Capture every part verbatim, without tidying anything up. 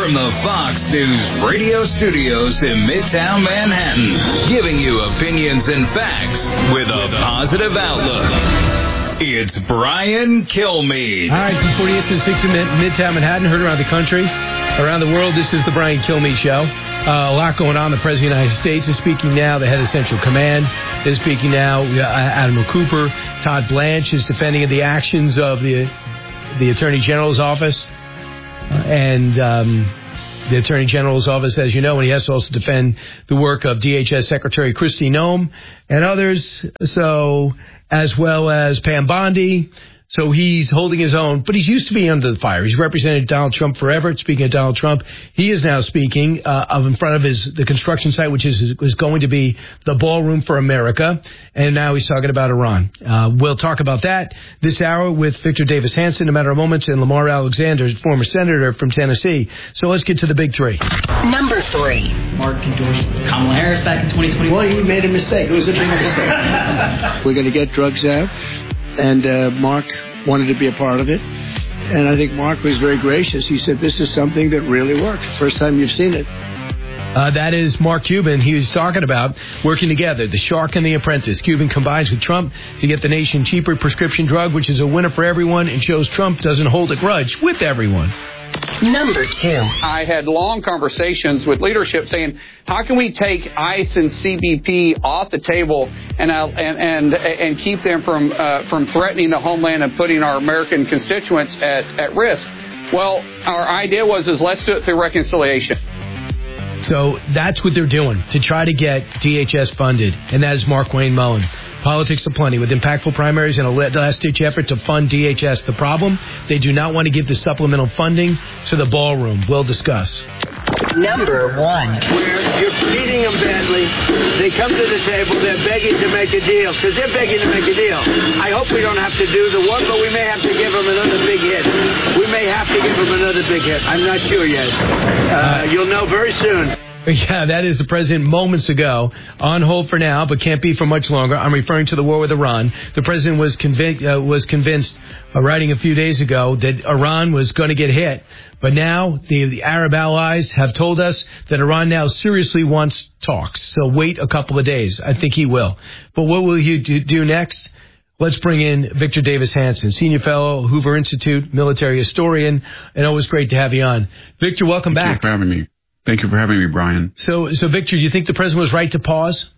From the Fox News radio studios in Midtown Manhattan, giving you opinions and facts with a positive outlook. It's Brian Kilmeade. All right, from forty-eighth and sixth in Midtown Manhattan, heard around the country, around the world. This is the Brian Kilmeade Show. Uh, a lot going on. The President of the United States is speaking now. The head of Central Command is speaking now. Uh, Admiral Cooper. Todd Blanche is defending the actions of the the Attorney General's office. Uh, and um, the Attorney General's office, as you know, and he has to also defend the work of D H S Secretary Kristi Noem and others, so as well as Pam Bondi. So he's holding his own, but he's used to being under the fire. He's represented Donald Trump forever. Speaking of Donald Trump, he is now speaking uh, of in front of his the construction site, which is was going to be the Ballroom for America, and now he's talking about Iran. Uh, we'll talk about that this hour with Victor Davis Hanson in a matter of moments, and Lamar Alexander, former senator from Tennessee. So let's get to the big three. Number three. Mark endorsed Kamala Harris back in twenty twenty. Well, he made a mistake. It was a big mistake. We're going to get drugs out. And uh, Mark wanted to be a part of it. And I think Mark was very gracious. He said, this is something that really works. First time you've seen it. Uh, that is Mark Cuban. He was talking about working together, the Shark and the Apprentice. Cuban combines with Trump to get the nation cheaper prescription drug, which is a winner for everyone, and shows Trump doesn't hold a grudge with everyone. Number two. I had long conversations with leadership saying, how can we take ICE and C B P off the table and uh, and, and and keep them from uh, from threatening the homeland and putting our American constituents at, at risk? Well, our idea was is let's do it through reconciliation. So that's what they're doing to try to get D H S funded, and that is Mark Wayne Mullen. Politics aplenty with impactful primaries and a last-ditch effort to fund D H S. The problem, they do not want to give the supplemental funding to the Ballroom. We'll discuss. Number one. Where you're treating them badly, they come to the table, they're begging to make a deal, because they're begging to make a deal. I hope we don't have to do the one, but we may have to give them another big hit. We may have to give them another big hit. I'm not sure yet. Uh, you'll know very soon. Yeah, that is the president moments ago. On hold for now, but can't be for much longer. I'm referring to the war with Iran. The president was convinced, uh, was convinced uh, writing a few days ago, that Iran was going to get hit. But now the, the Arab allies have told us that Iran now seriously wants talks. So wait a couple of days. I think he will. But what will he do, do next? Let's bring in Victor Davis Hanson, senior fellow, Hoover Institute, military historian, and always great to have you on. Victor, welcome Thank back. Thank you for having me. Thank you for having me, Brian. So, so Victor, do you think the president was right to pause?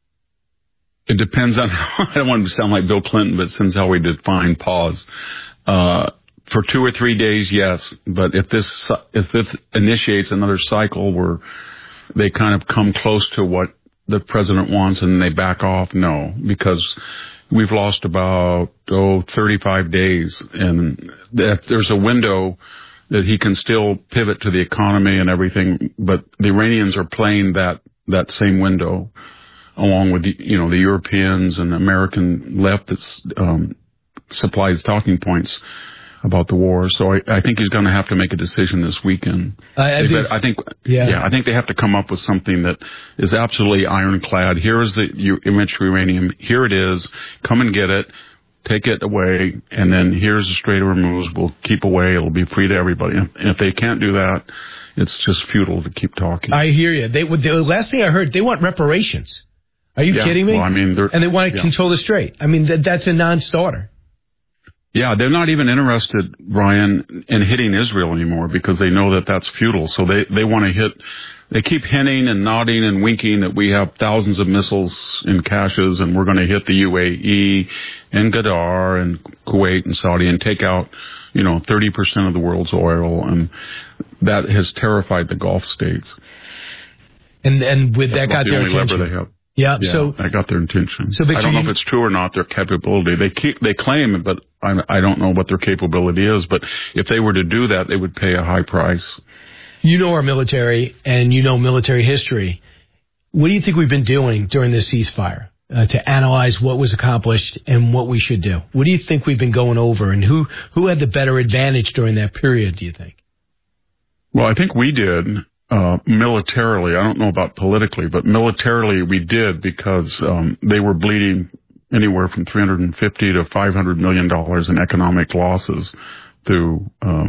It depends on, I don't want to sound like Bill Clinton, but since how we define pause. Uh, for two or three days, yes. But if this, if this initiates another cycle where they kind of come close to what the president wants and they back off, no. Because we've lost about, oh, thirty-five days. And if there's a window that he can still pivot to the economy and everything, but the Iranians are playing that, that same window along with the, you know, the Europeans and American left that um, supplies talking points about the war. So I, I think he's going to have to make a decision this weekend. I, I, think, I think, yeah. yeah, I think they have to come up with something that is absolutely ironclad. Here is the enriched uranium. Here it is. Come and get it. Take it away, and then here's the straight moves. We'll keep away. It'll be free to everybody. And if they can't do that, it's just futile to keep talking. I hear you. They would. The last thing I heard, they want reparations. Are you yeah, kidding me? Well, I mean, and they want to yeah. control the strait. I mean, that, that's a non-starter. Yeah, they're not even interested, Brian, in hitting Israel anymore because they know that that's futile. So they, they want to hit, they keep hinting and nodding and winking that we have thousands of missiles in caches and we're going to hit the U A E and Qatar and Kuwait and Saudi and take out, you know, thirty percent of the world's oil. And that has terrified the Gulf states. And, and with that's that got the their only attention. lever they have. Yeah, yeah, so I got their intention. So Victor, I don't know you, if it's true or not, their capability. They keep, they claim it, but I, I don't know what their capability is. But if they were to do that, they would pay a high price. You know our military, and you know military history. What do you think we've been doing during this ceasefire uh, to analyze what was accomplished and what we should do? What do you think we've been going over, and who, who had the better advantage during that period, do you think? Well, I think we did. Uh, militarily, I don't know about politically, but militarily we did because um, they were bleeding anywhere from three hundred fifty to five hundred million dollars in economic losses through um,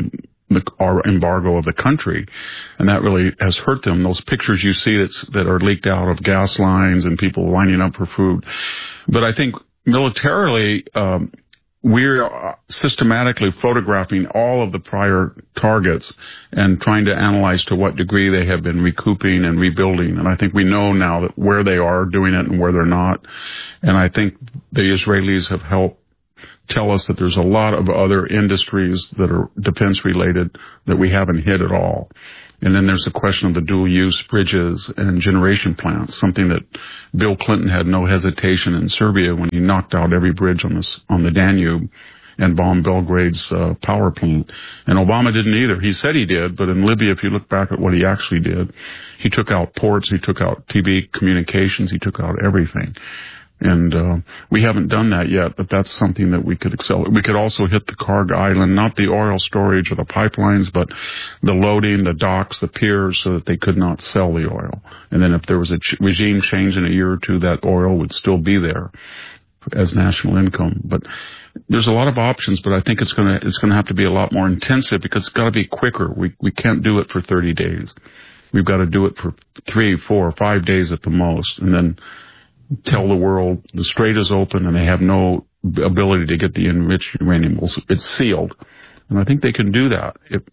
the, our embargo of the country, and that really has hurt them. Those pictures you see that's, that are leaked out of gas lines and people lining up for food. But I think militarily, um, we're systematically photographing all of the prior targets and trying to analyze to what degree they have been recouping and rebuilding. And I think we know now that where they are doing it and where they're not. And I think the Israelis have helped tell us that there's a lot of other industries that are defense related that we haven't hit at all. And then there's the question of the dual-use bridges and generation plants, something that Bill Clinton had no hesitation in Serbia when he knocked out every bridge on the, on the Danube and bombed Belgrade's uh, power plant. And Obama didn't either. He said he did, but in Libya, if you look back at what he actually did, he took out ports, he took out T V communications, he took out everything. And uh, we haven't done that yet, but that's something that we could accelerate. We could also hit the cargo island, not the oil storage or the pipelines, but the loading, the docks, the piers, so that they could not sell the oil. And then if there was a ch- regime change in a year or two, that oil would still be there as national income. But there's a lot of options, but I think it's gonna it's gonna have to be a lot more intensive because it's got to be quicker. We we can't do it for thirty days. We've got to do it for three, four, five days at the most, and then tell the world the strait is open and they have no ability to get the enriched uranium. It's sealed. And I think they can do that. If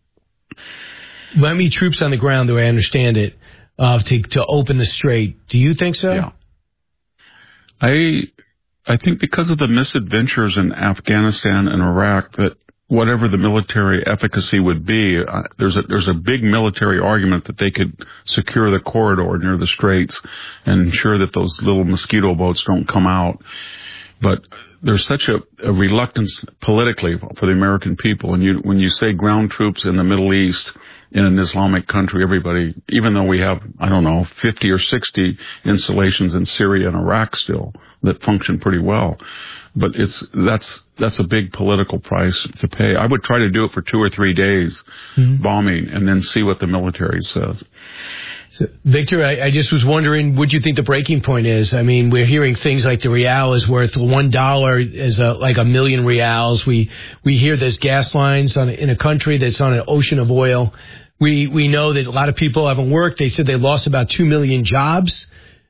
Miami troops on the ground, the way I understand it, uh, to to open the strait. Do you think so? Yeah. I I think because of the misadventures in Afghanistan and Iraq, that whatever the military efficacy would be, uh, there's a there's a big military argument that they could secure the corridor near the straits and ensure that those little mosquito boats don't come out. But there's such a, a reluctance politically for the American people. And you, when you say ground troops in the Middle East, in an Islamic country, everybody, even though we have, I don't know, fifty or sixty installations in Syria and Iraq still that function pretty well. But it's, that's, that's a big political price to pay. I would try to do it for two or three days, mm-hmm. bombing, and then see what the military says. So, Victor, I, I just was wondering, what do you think the breaking point is? I mean, we're hearing things like the real is worth one dollar is a, like a million reals. We we hear there's gas lines on in a country that's on an ocean of oil. We we know that a lot of people haven't worked. They said they lost about two million jobs.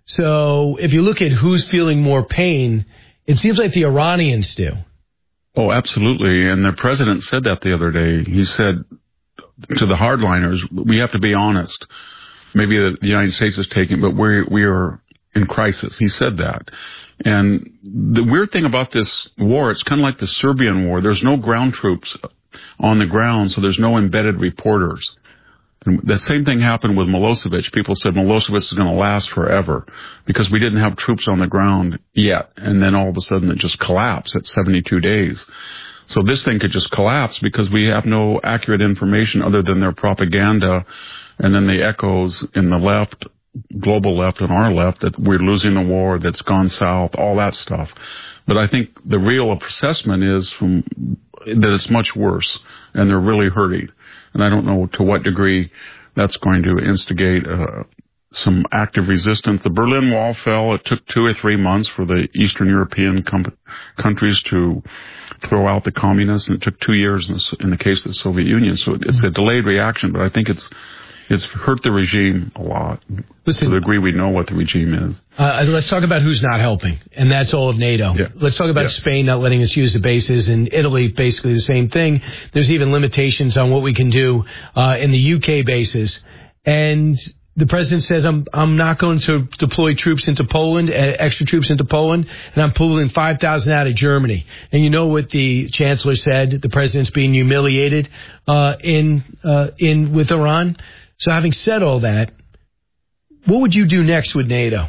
So if you look at who's feeling more pain, it seems like the Iranians do. Oh, absolutely. And the president said that the other day. He said to the hardliners, we have to be honest. Maybe the, the United States is taking, but we we are in crisis. He said that. And the weird thing about this war, it's kind of like the Serbian war. There's no ground troops on the ground, so there's no embedded reporters. And the same thing happened with Milosevic. People said Milosevic is going to last forever because we didn't have troops on the ground yet. And then all of a sudden it just collapsed at seventy-two days. So this thing could just collapse because we have no accurate information other than their propaganda and then the echoes in the left, global left and our left, that we're losing the war, that's gone south, all that stuff. But I think the real assessment is from that it's much worse and they're really hurting. And I don't know to what degree that's going to instigate uh, some active resistance. The Berlin Wall fell. It took two or three months for the Eastern European com- countries to throw out the communists, and it took two years in the, in the case of the Soviet Union. So it's a delayed reaction, but I think it's it's hurt the regime a lot. Listen, to the degree we know what the regime is. Uh, let's talk about who's not helping, and that's all of NATO. Yeah. Let's talk about yes. Spain not letting us use the bases, and Italy basically the same thing. There's even limitations on what we can do uh, in the U K bases. And the president says, I'm I'm not going to deploy troops into Poland, uh, extra troops into Poland, and I'm pulling five thousand out of Germany. And you know what the chancellor said? The president's being humiliated uh, in uh, in with Iran. So having said all that, what would you do next with NATO?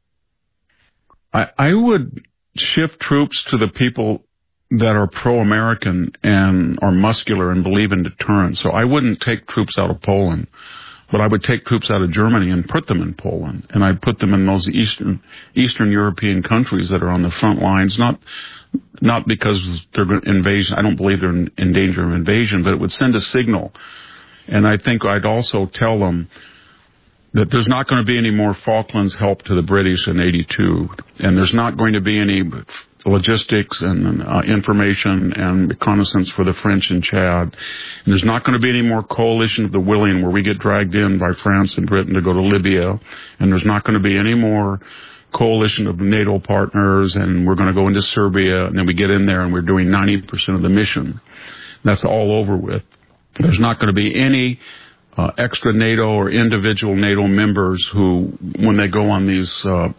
I, I would shift troops to the people that are pro-American and are muscular and believe in deterrence. So I wouldn't take troops out of Poland, but I would take troops out of Germany and put them in Poland. And I'd put them in those Eastern Eastern European countries that are on the front lines, not not because they're invasion. I don't believe they're in, in danger of invasion, but it would send a signal. And I think I'd also tell them that there's not going to be any more Falklands help to the British in eighty-two, and there's not going to be any logistics and uh, information and reconnaissance for the French in Chad. And there's not going to be any more coalition of the willing where we get dragged in by France and Britain to go to Libya. And there's not going to be any more coalition of NATO partners and we're going to go into Serbia and then we get in there and we're doing ninety percent of the mission. That's all over with. There's not going to be any uh, extra NATO or individual NATO members who, when they go on these uh,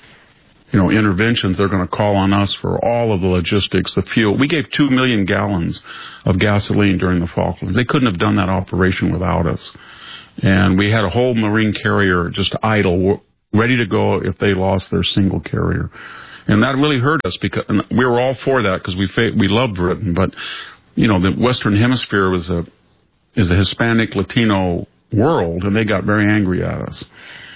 you know, interventions, they're going to call on us for all of the logistics, the fuel. We gave two million gallons of gasoline during the Falklands. They couldn't have done that operation without us. And we had a whole Marine carrier just idle, ready to go if they lost their single carrier. And that really hurt us because and we were all for that because we we loved Britain. But, you know, the Western Hemisphere was a is a Hispanic Latino world, and they got very angry at us.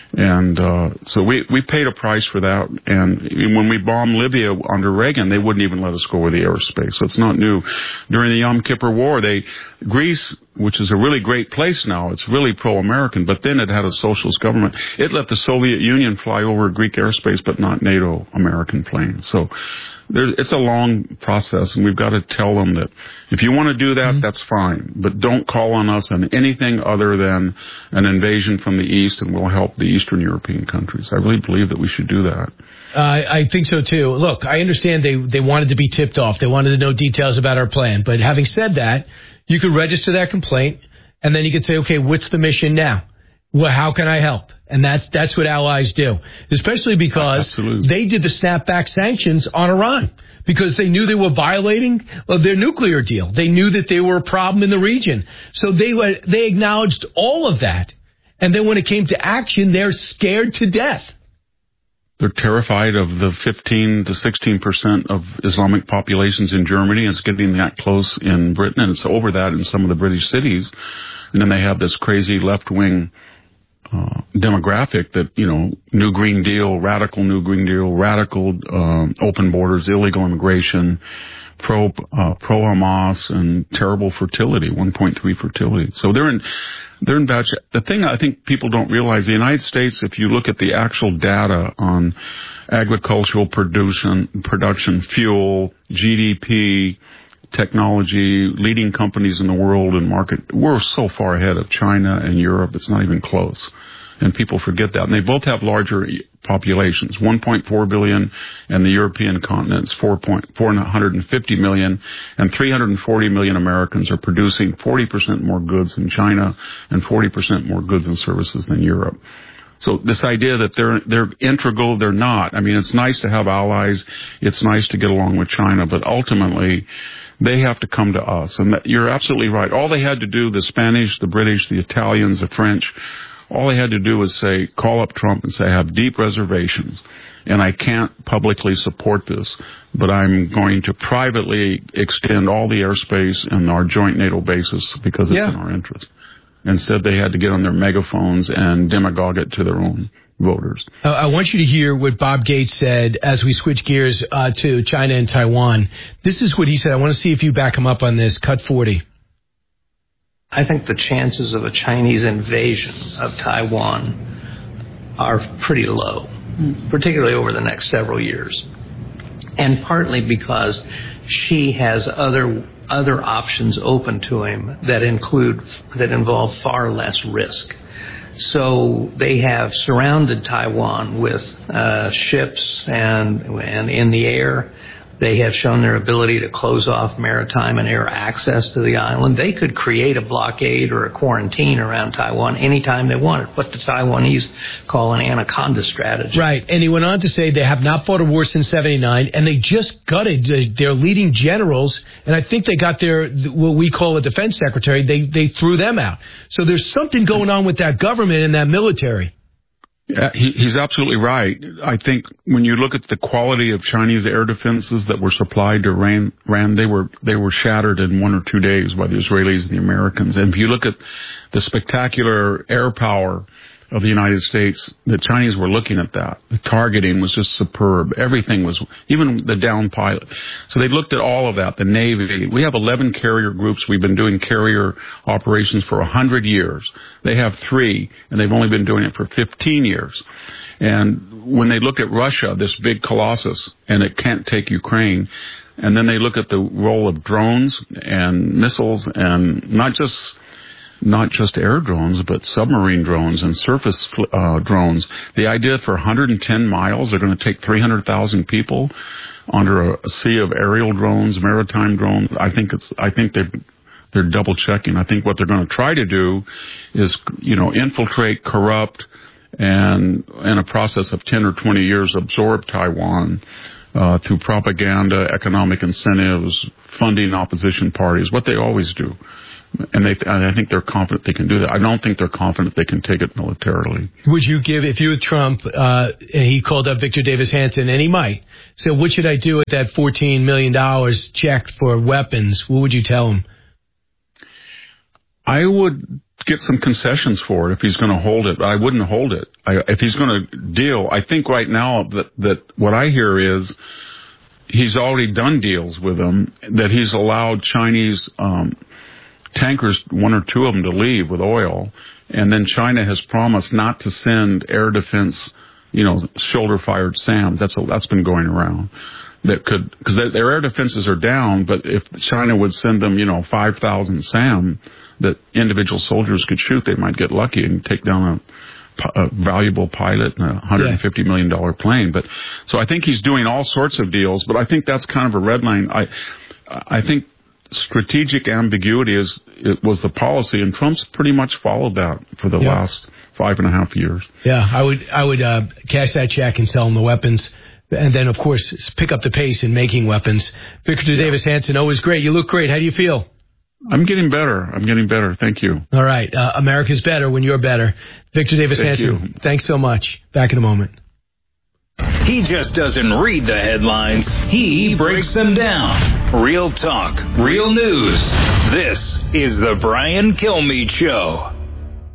And uh so we we paid a price for that. And when we bombed Libya under Reagan, they wouldn't even let us go over the airspace. So it's not new. During the Yom Kippur War, they Greece, which is a really great place now, it's really pro-American, but then it had a socialist government. It let the Soviet Union fly over Greek airspace, but not NATO American planes. So there, it's a long process, and we've got to tell them that if you want to do that, mm-hmm. that's fine, but don't call on us on anything other than an invasion from the east, and we'll help the Eastern European countries. I really believe that we should do that. Uh, I think so, too. Look, I understand they, they wanted to be tipped off. They wanted to know details about our plan. But having said that, you could register that complaint, and then you could say, okay, what's the mission now? Well, how can I help? And that's that's what allies do, especially because Absolutely. they did the snapback sanctions on Iran because they knew they were violating uh, their nuclear deal. They knew that they were a problem in the region. So they were, they acknowledged all of that. And then when it came to action, they're scared to death. They're terrified of the fifteen to sixteen percent of Islamic populations in Germany. It's getting that close in Britain, and it's over that in some of the British cities. And then they have this crazy left-wing uh, demographic that, you know, New Green Deal, radical New Green Deal, radical um, open borders, illegal immigration, pro uh, pro Hamas, and terrible fertility, one point three fertility. So they're in they're in bad shape. The thing I think people don't realize, the United States, if you look at the actual data on agricultural production, production, fuel, G D P, technology, leading companies in the world and market, we're so far ahead of China and Europe, it's not even close. And people forget that. And they both have larger populations, one point four billion, and the European continent is four hundred fifty million, and three hundred forty million Americans are producing forty percent more goods than China and forty percent more goods and services than Europe. So this idea that they're they're integral, they're not. I mean, it's nice to have allies. It's nice to get along with China, but ultimately they have to come to us. And that, you're absolutely right. All they had to do, the Spanish, the British, the Italians, the French, all they had to do was say, call up Trump and say, I have deep reservations, and I can't publicly support this, but I'm going to privately extend all the airspace in our joint NATO bases because it's yeah. in our interest. Instead, they had to get on their megaphones and demagogue it to their own voters. Uh, I want you to hear what Bob Gates said as we switch gears uh, to China and Taiwan. This is what he said. I want to see if you back him up on this. Cut forty. I think the chances of a Chinese invasion of Taiwan are pretty low, particularly over the next several years. And partly because Xi has other other options open to him that include that involve far less risk. So they have surrounded Taiwan with uh, ships and and in the air. They have shown their ability to close off maritime and air access to the island. They could create a blockade or a quarantine around Taiwan anytime they wanted, what the Taiwanese call an anaconda strategy. Right, and he went on to say they have not fought a war since seventy-nine, and they just gutted their leading generals, and I think they got their, what we call a defense secretary, they, they threw them out. So there's something going on with that government and that military. Yeah, he, he's absolutely right. I think when you look at the quality of Chinese air defenses that were supplied to Iran, Iran, they were they were shattered in one or two days by the Israelis and the Americans. And if you look at the spectacular air power of the United States, the Chinese were looking at that. The targeting was just superb. Everything was, even the down pilot. So they looked at all of that, the Navy. We have eleven carrier groups. We've been doing carrier operations for one hundred years. They have three, and they've only been doing it for fifteen years. And when they look at Russia, this big colossus, and it can't take Ukraine, and then they look at the role of drones and missiles, and not just not just air drones, but submarine drones and surface uh, drones. The idea for one hundred ten miles, they're going to take three hundred thousand people under a, a sea of aerial drones, maritime drones. I think it's. I think they're they're double checking. I think what they're going to try to do is, you know, infiltrate, corrupt, and in a process of ten or twenty years, absorb Taiwan uh, through propaganda, economic incentives, funding opposition parties. What they always do. And they, I think they're confident they can do that. I don't think they're confident they can take it militarily. Would you give, if you were Trump, uh, and he called up Victor Davis Hanson, and he might, so what should I do with that fourteen million dollars check for weapons? What would you tell him? I would get some concessions for it if he's going to hold it. I wouldn't hold it. I, if he's going to deal, I think right now that, that what I hear is he's already done deals with them, that he's allowed Chinese um tankers, one or two of them, to leave with oil, and then China has promised not to send air defense, you know, shoulder-fired SAM. That's a, that's been going around. That could, because their air defenses are down, but if China would send them, you know, five thousand SAM that individual soldiers could shoot, they might get lucky and take down a, a valuable pilot and a one hundred fifty million dollars plane. But so I think he's doing all sorts of deals, but I think that's kind of a red line. I I think strategic ambiguity is it was the policy, and Trump's pretty much followed that for the yeah. last five and a half years. Yeah, I would I would uh, cash that check and sell them the weapons, and then of course pick up the pace in making weapons. Victor yeah. Davis Hanson, always great. You look great. How do you feel? I'm getting better. I'm getting better. Thank you. All right, uh, America's better when you're better. Victor Davis Thank Hanson, you. Thanks so much. Back in a moment. He just doesn't read the headlines. He breaks them down. Real talk, real news. This is the Brian Kilmeade Show.